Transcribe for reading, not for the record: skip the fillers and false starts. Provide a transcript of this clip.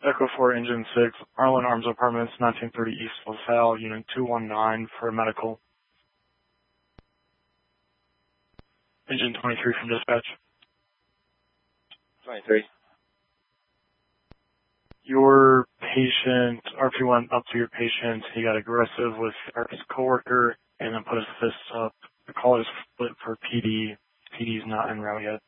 Echo 4, Engine 6, Arlen Arms Apartments, 1930 East LaSalle, Unit 219 for medical. Engine 23 from dispatch. 23. Your patient, RP went up to your patient. He got aggressive with his coworker and then put his fists up. The call is split for PD. PD's not en route yet.